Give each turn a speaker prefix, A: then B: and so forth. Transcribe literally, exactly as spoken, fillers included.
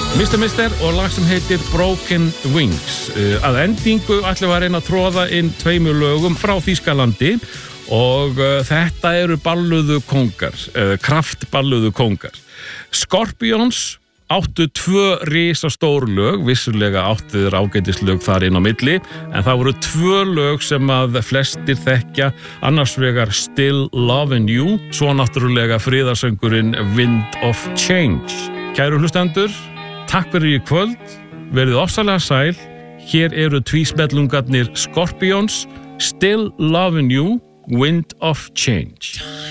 A: mister Mister og lag sem heitir Broken Wings. Að endingu ætlum við að reyna að tróða inn tveimur lögum frá Þýskalandi og uh, þetta eru balluðu kóngar, uh, kraftballuðu kóngar. Scorpions áttu tvö risastór lög, vissulega áttu þeir ágætislög þar inn á milli, en það voru tvö lög sem að flestir þekkja, annars vegar Still Lovin' You, svo náttúrulega friðarsöngurinn Wind of Change. Kæru hlustendur, takk fyrir í kvöld, verið ofsalega sæl, hér eru tvísmellungarnir Scorpions, Still Lovin' You, Wind of Change.